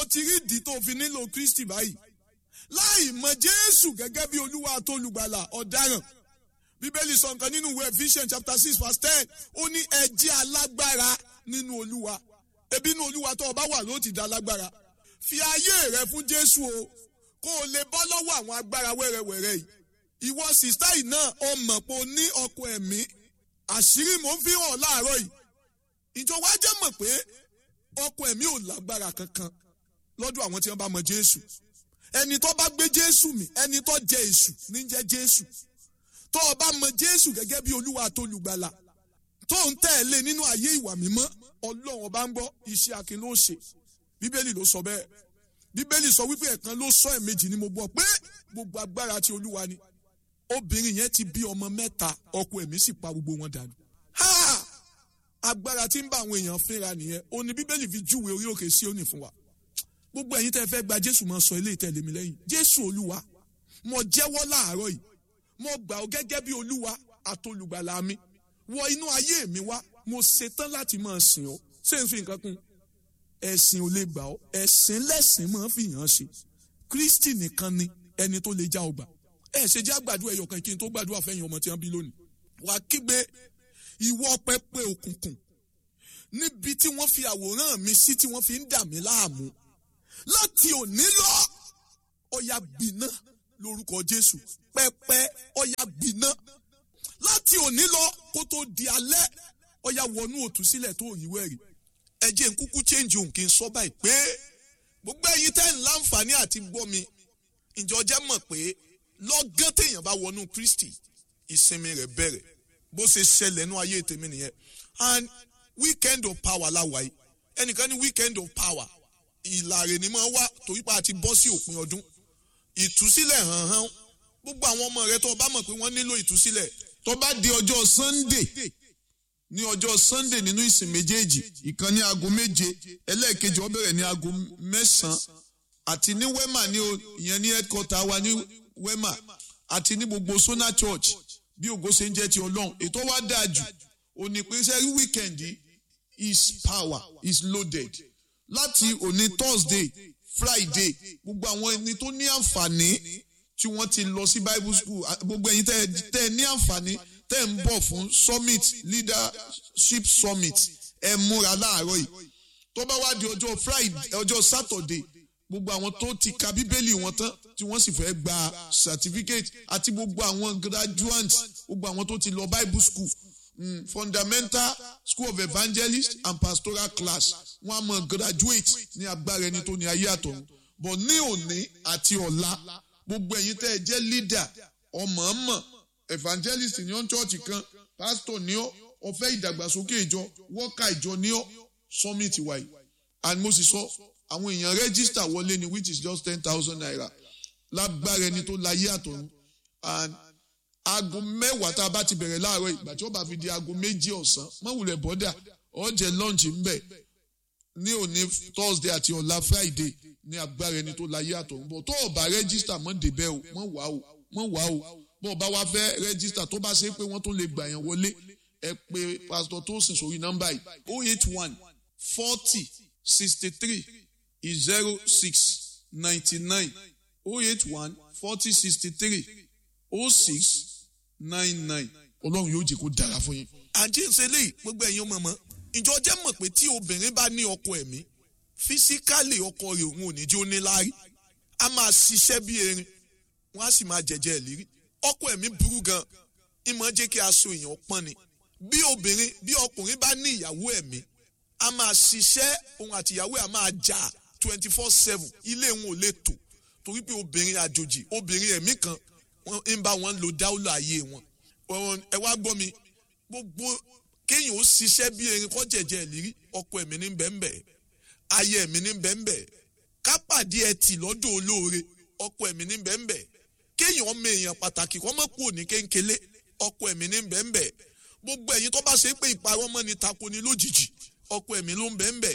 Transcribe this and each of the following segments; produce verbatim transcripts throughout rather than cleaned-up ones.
ti rí ìdí tó fi nílò Kristi báyìí láì mọ Jésù gẹ́gẹ́ bí Olúwa àti olùgbàlà ọ̀daràn. Bíbélì sọ nǹkan nínú ìwé Ephesians chapter six verse ten ó ní ẹ jẹ́ alágbára nínú Olúwa. Ebi inú Olúwa tó o bá wà ló ti dá lágbára. Fi ayé rẹ fún Jésù o kó o lè bọ́ lọ́wọ́ àwọn agbára wẹ́rẹ́wẹ́rẹ́ yìí. Ìwọ sìstá yìí náà o mọ̀ pé o ní ọkọ ẹ̀mí. Àṣírí mò ń fi hàn láàárọ̀ yìí. Ìjọ wa jẹ́ mọ̀ pé ọkọ ẹ̀mí ò lágbára kankan lọ́dọ̀ àwọn tí wọ́n bá mọ Jésù. Ẹni tó bá gbé Jésù mì, ẹni tó jẹ èṣù ní jẹ́ Jésù. Tó o bá mọ Jésù gẹ́gẹ́ bí Olúwa àti olùgbàlà tó ń tẹ̀lé nínú ayé ìwà mímọ́, Ọlọ́run ọba ń gbọ́ iṣẹ́ akin ló ṣe. Bíbélì ló sọ bẹ́ẹ̀. Bíbélì sọ wípé ẹ̀kan ló sọ ẹ̀mejì ni mo gbọ́ pé gbogbo agbára ti Olúwa ni. Obìnrin yẹn ti bí ọmọ mẹ́ta, ọkọ ẹ̀mí sì pa gbogbo wọn dànù. Ha! Agbára tí ń bá àwọn èèyàn fínra nìyẹn. Ó ní Bíbélì fi júwe orí òkè Síónì fún wa. Gbogbo ẹ̀yin tẹ́ fẹ́ gba Jésù máa sọ ilé ìtẹ̀lé mi lẹ́yìn. Jésù Olúwa, mo jẹ́wọ́ láàárọ̀ yìí. Mo gbà ọ́ gẹ́gẹ́ bí Olúwa àtolùgbàlà mi. Wọ inú ayé mi wá. Mo ṣetán láti máa sìn ọ́. Ṣé n fi nǹkan kún? Ẹ̀sìn ò lè gbà ọ́. Ẹ̀sìn lẹ́sìn máa fi hàn ṣe. Kristi nìkan ni ẹni tó lè já ọgbà. Ẹ ṣe jẹ́ àgbàdua ẹyọ kan kí n tó gbàdúrà fẹ́yìn ọmọ tí wọ́n bí lónìí. Wà á kígbe ìwọ pẹpẹ òkùnkùn níbi tí wọ́n fi àwòrán mi sí tí wọ́n fi ń dà mí láàmú. Láti òní lọ, ọ̀yà gbiná lórúkọ Jésù. Pẹpẹ ọ̀yà gbiná. Láti òní lọ kó tó di alẹ́, ọ̀yà wọnú òtúsílẹ̀ tó yí wẹ̀rì. Ẹ jẹ́ n kúkú change òun kí n sọ báyìí pé gbogbo ẹ̀yin tẹ́ ń láǹfààní àti gbọ́ mi. Ǹjọ́ jẹ́ mọ̀ pé lọ́gán téèyàn bá wọnú Kristi, ìsinmi rẹ̀ bẹ̀rẹ̀. Bó ṣe ṣẹlẹ̀ nú ayé tèmi nìyẹn. And weekend of power láwa yìí. Ẹnìkan ní weekend of power. Ìlàrè ni máa wá torí pa àti bọ́ sí òpin ọdún. Ìtúsílẹ̀ hàn hàn. Gbogbo àwọn ọmọ rẹ tó bá mọ̀ pé wọ́n nílò ìtúsílẹ̀. Tó bá di ọjọ́ Sunday, ní ọjọ́ Sunday nínú ìsìn méjèèjì, ìkan ní aago méje, ẹlẹ́ẹ̀kejì ó bẹ̀rẹ̀ ní aago mẹ́sàn-án, àti ní Wema ní ìyẹn ní headquarter wa ní Wema, àti ní gbogbo Sona Church, bí ògo ṣe ń jẹ́ ti Ọlọ́run. Ètò wa dáa jù, òní pé sẹ́rí weekend is power, is loaded. Láti òní Thursday, Friday, gbogbo àwọn ẹni tó ní àǹfààní tí wọ́n ti lọ sí Bible school, gbogbo ẹ̀yin tẹ́ ẹ ní àǹfààní tẹ́ ń bọ̀ fún summit, leadership summit, ẹ múra láàárọ̀ yìí. Tó bá wá di ọjọ́ Friday, ọjọ́ Saturday, gbogbo àwọn tó ti ka Bíbélì wọn tán tí wọ́n sì fẹ́ gba certificate, àti gbogbo àwọn graduates, gbogbo àwọn tó ti lọ Bible school, mm, fundamental school of evangelist and pastoral class, wọ́n á mọ graduate ní agbára ẹni tó ní ayé àtọ̀run. But ní òní àti ọ̀la, gbogbo ẹ̀yin tẹ́ ẹ jẹ́ leader, ọmọọmọ, evangelist ní ọ́n church kan, pastor ní ọ́, ọ̀fẹ́ ìdàgbàsókè ìjọ, worker ìjọ ní ọ́, summit wáyé. And mo sì sọ, àwọn èèyàn register wọlé ni which is just ten thousand naira. Lágbára ẹni tó láyé àtọ̀run. And aago mẹ́wàá tá a bá ti bẹ̀rẹ̀ láàárọ̀ ìgbà tí ó bá fi di aago méjì ọ̀sán, má wulẹ̀ bọ́dà, ó jẹ lunch ń bẹ̀. Ní òní Thursday àti ọ̀la Friday ní agbára ẹni tó láyé àtọ̀run. Bọ̀ tó o bá register mọ́ débẹ̀ o, mọ́ wá o, mọ́ wá o. Bọ̀ bá wá fẹ́ register tó bá ṣe pé wọ́n tó lè gbà yẹn wọlé, ẹ pé Pastor Tosin sórí nọ́mbà yìí oh eight one forty sixty-three zero six ninety-nine oh eight one forty sixty-three oh six ninety-nine. Ọlọ́run yóò jẹ́ kó dára fún yín. Àǹtí ìṣẹ̀lẹ̀ gbogbo ẹ̀yin ọmọ mọ́. Ìjọ jẹ́ mọ̀ pé tí obìnrin bá ní ọkọ ẹ̀mí, físíkálì ọkọ rẹ̀ òun ò ní jẹ́ ó ní láárí. A máa ṣiṣẹ́ bí erin, wọ́n á sì máa jẹ̀jẹ̀ ìlérí. Ọkọ ẹ̀mí burú gan, ìmọ̀ jẹ́ kí aṣọ èèyàn pọ́n ni. Bí obìnrin, bí ọkùnrin bá ní ìyàwó ẹ̀mí, a máa ṣiṣẹ́, òun àti ìyàwó ẹ̀ a máa jà twenty-four seven. Ilé wọn ò lè tò torí pé obìnrin àjòjì, obìnrin ẹ̀mí kan ń bá wọn lo dáúlà ayé wọn. Ẹ wá gbọ́ mi, gbogbo kéèyàn ó ṣiṣẹ́ bí erin kọ́ jẹ̀jẹ̀ ìlérí, ọkọ ẹ̀mí ní bẹ́ẹ̀nbẹ́, ayé ẹ̀mí ní bẹ́ẹ̀nbẹ́, kápàdé ẹtì lọ́dọ̀ olóore, ọkọ ẹ̀mí ní bẹ́ẹ̀nbẹ́, kéèyàn ọmọ èèyàn pàtàkì kọ́ mọ́ kúrò ní kéńkélé, ọkọ ẹ̀mí ní bẹ́ẹ̀nbẹ́, gbogbo ẹ̀yin tó bá ṣe pé ìparọ́ mọ́ ni tako ni lójijì, ọkọ ẹ̀mí ló ń bẹ́ẹ̀nbẹ́.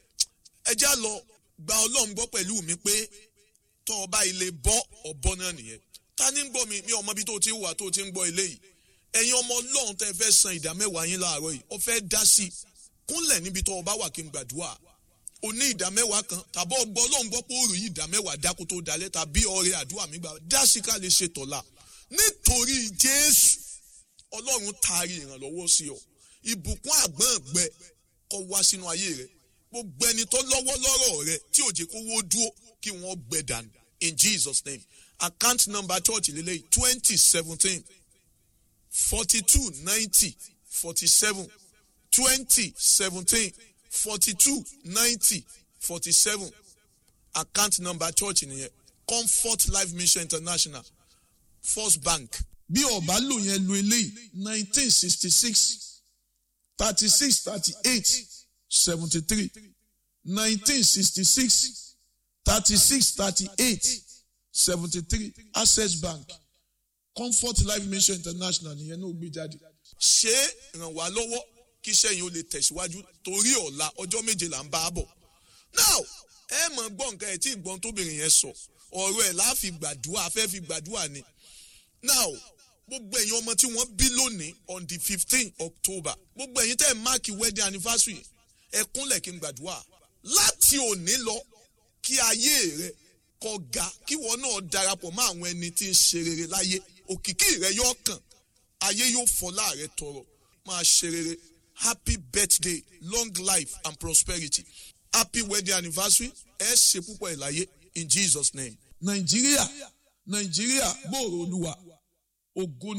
Ẹ já lọ gba Ọlọ́run gbọ́ pẹ̀lú mi pé tọ́ ọba ilé bọ́ ọ̀bọ náà nìyẹn. Ta ní ń gbọ́ mi, mi ọmọ bí tó ti wà tó ti ń gbọ́ eléyìí. Ẹ̀yin ọmọ Ọlọ́run tẹ́ fẹ́ san ìdá mẹ́wàá yín láàárọ̀ yìí, ó fẹ́ dá sí kúnlẹ̀ níbi tó ọba wà kí n gbàdúrà. o ní ìdá mẹ́wàá kan tàbí ọgbọ́n ọlọ́run gbọ́ pé ó rí ìdá mẹ́wàá dákú tó dalẹ̀ tàbí ọrẹ àdúrà mi gbà dásíkà lè ṣe tọ̀la nítorí Jésù ọlọ́run taari ìrànlọ́wọ́ sí ọ ìbùkún àgbọ̀n ẹ̀gbẹ́ kó wá sínú ayé rẹ gbogbo ẹni tó lọ́wọ́ lọ́rọ̀ rẹ tí ò jẹ́ kó wó dúró kí wọ́n gbẹ dànù in Jesus name. Account number church lele twenty seventeen forty two ninety forty seven twenty seventeen forty two ninety forty seven. Account number church nìyẹn Comfort Life Mission International First Bank. Bí ọba lò yẹn lo eléyìí nineteen sixty six thirty six thirty eight seventy three nineteen sixty six thirty six thirty eight seventy three Access Bank Comfort Life Mission International nìyẹn náà gbé jáde. Ṣé ràn wá lọ́wọ́ kí iṣẹ́ yìí ó lè tẹ̀síwájú torí ọ̀la ọjọ́ méje là ń bá a bọ̀. Now ẹ mọ̀ gbọ́ nǹkan ẹ̀ tí ìgbọ́n tóbìnrin yẹn sọ ọ̀rọ̀ ẹ̀ láà fi gbàdúrà fẹ́ fi gbàdúrà ni. Now gbogbo ẹ̀yin ọmọ tí wọ́n bí lónìí on the fifteen October gbogbo ẹ̀yin tẹ́ ẹ̀ máàkì wedding anniversary ẹ kúnlẹ̀ kí n gbàdúrà láti òní lọ kí ayé rẹ kó ga kí wọn náà darapọ̀ mọ́ àwọn ẹni tí ń ṣe rere láyé òkìkí rẹ yóò kàn ayé yóò fọlá rẹ tọrọ máa ṣe rere. Happy birthday, long life and prosperity. Happy wedding anniversary. Ẹ ṣe púpọ̀ ẹ̀ láyé in Jesus name. Nàìjíríà Nàìjíríà gbòòrò Olúwa ògo